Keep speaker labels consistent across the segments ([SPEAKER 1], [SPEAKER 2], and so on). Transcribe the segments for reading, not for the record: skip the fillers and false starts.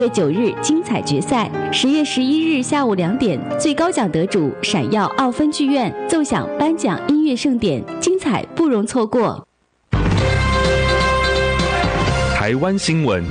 [SPEAKER 1] 10月9日精彩决赛，10月11日下午2点，最高奖得主闪耀奥芬剧院奏响颁奖音乐盛典，精彩不容错过。
[SPEAKER 2] 台湾新闻。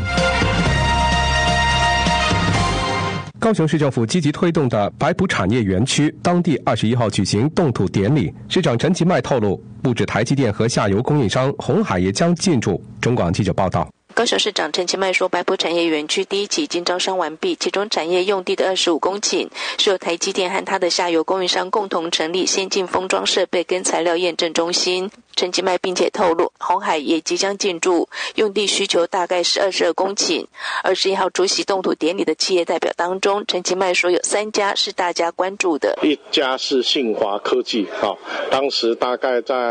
[SPEAKER 2] 高雄市政府积极推动的白埔产业园区，当地21号举行动土典礼。市长陈其迈透露，不止台积电和下游供应商鸿海也将进驻。中广记者报道。
[SPEAKER 3] 高雄市长陈其迈说，白埔产业园区第一期已经招商完毕，其中产业用地的25公顷是由台积电和它的下游供应商共同成立先进封装设备跟材料验证中心。陈其迈并且透露，鸿海也即将进驻，用地需求大概是22公顷。21号出席动土典礼的企业代表当中，陈其迈说有3家是大家关注的，
[SPEAKER 4] 一家是信华科技，当时大概在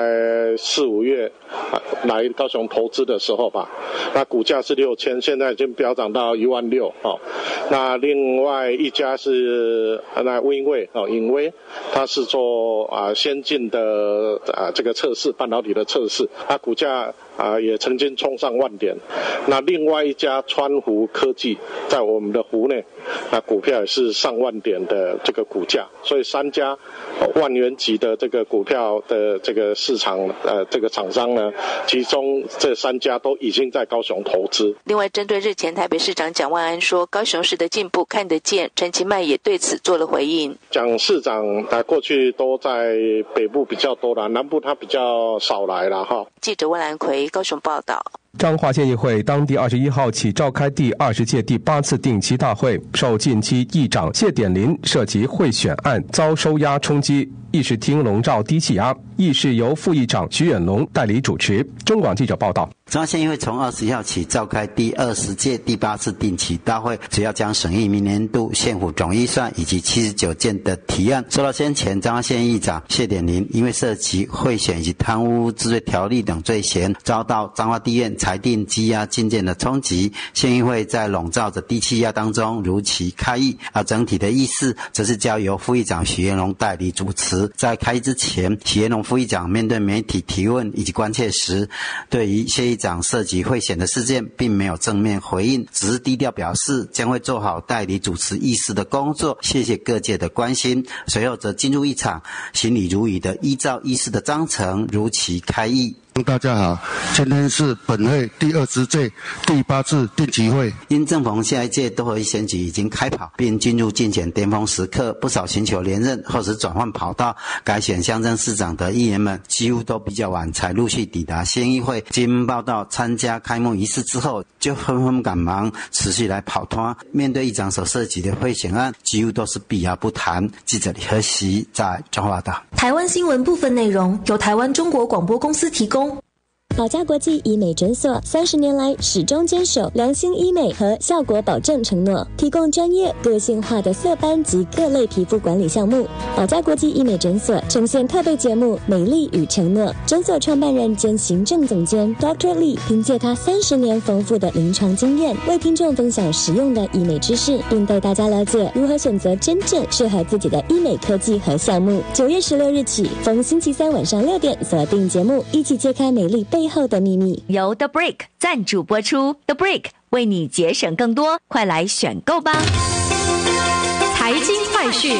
[SPEAKER 4] 4、5月来高雄投资的时候吧，那股价是6000，现在已经飙涨到16000。那另外一家是威卫影威，它是做先进的这个测试半导体的测试，它股价也曾经冲上万点。那另外一家川湖科技在我们的湖内，那股票也是上万点的这个股价，所以3家万元级的这个股票的这个市场这个厂商呢，其中这3家都已经在高雄投资。
[SPEAKER 3] 另外，针对日前台北市长蒋万安说高雄市的进步看得见，陈其迈也对此做了回应。
[SPEAKER 4] 蒋市长他过去都在北部比较多啦，南部他比较少来啦哈。
[SPEAKER 3] 记者温兰奎高雄报道。
[SPEAKER 2] 彰化县议会当地21号起召开第20届第8次定期大会，受近期议长谢典林涉及贿选案遭收押冲击，议事厅笼罩低气压，议事由副议长徐远龙代理主持。中广记者报道。
[SPEAKER 5] 彰化县议会从21号起召开第20届第8次定期大会，主要将审议明年度县府总预算以及79件的提案。受到先前彰化县议长谢典林因为涉及贿选以及贪污治罪条例等罪嫌，遭到彰化地院裁定羁押禁见的冲击，县议会在笼罩着低气压当中如期开议，而整体的议事则是交由副议长许元龙代理主持。在开议之前，许元龙副议长面对媒体提问以及关切时，对于谢议长涉及贿选的事件并没有正面回应，只是低调表示将会做好代理主持议事的工作，谢谢各界的关心。随后则进入一场行礼如仪的依照议事的章程如期开议。
[SPEAKER 6] 大家好，今天是本会第20届第8次定期会。
[SPEAKER 5] 因正逢下一届都会选举已经开跑，并进入竞选巅峰时刻，不少寻求连任或是转换跑道改选乡镇市长的议员们，几乎都比较晚才陆续抵达县议会。经报道，参加开幕仪式之后，就纷纷赶忙持续来跑摊。面对议长所涉及的贿选案，几乎都是避而不谈。记者李和习在彰化报道。
[SPEAKER 7] 台湾新闻部分内容由台湾中国广播公司提供。
[SPEAKER 8] 保家国际医美诊所30年来始终坚守良心医美和效果保证承诺，提供专业个性化的色斑及各类皮肤管理项目。保家国际医美诊所呈现特别节目《美丽与承诺》，诊所创办人兼行政总监 Dr. Lee 凭借他30年丰富的临床经验，为听众分享实用的医美知识，并带大家了解如何选择真正适合自己的医美科技和项目。9月16日起，逢星期3晚上6点锁定节目，一起揭开美丽背后的秘密。
[SPEAKER 1] 由 The Brick 赞助播出， The Brick 为你节省更多，快来选购吧。财经快讯。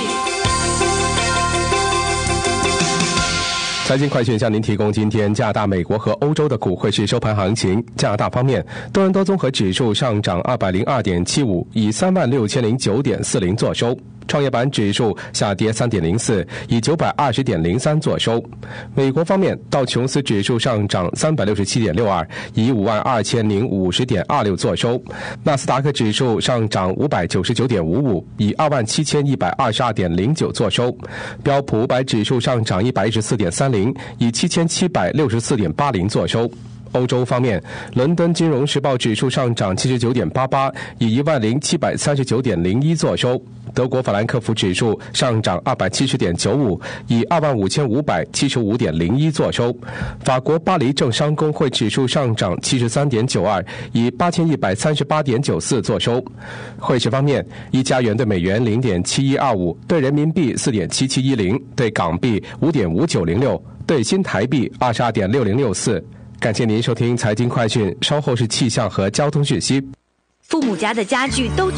[SPEAKER 2] 财经快讯向您提供今天加拿大、美国和欧洲的股汇市收盘行情。加拿大方面，多伦多综合指数上涨 202.75， 以 36,009.40 作收。创业板指数下跌 3.04， 以 920.03 作收。美国方面，道琼斯指数上涨 367.62， 以 52,050.26 作收。纳斯达克指数上涨 599.55， 以 27,122.09 作收。标普500指数上涨 114.30， 以 7,764.80 作收。欧洲方面，伦敦金融时报指数上涨 79.88， 以 10,739.01 作收。德国法兰克福指数上涨 270.95， 以 25,575.01 作收。法国巴黎政商工会指数上涨 73.92， 以 8,138.94 作收。汇市方面，一加元对美元 0.7125， 对人民币 4.7710， 对港币 5.5906， 对新台币 22.6064。感谢您收听财经快讯，稍后是气象和交通讯息。
[SPEAKER 9] 父母家的家具都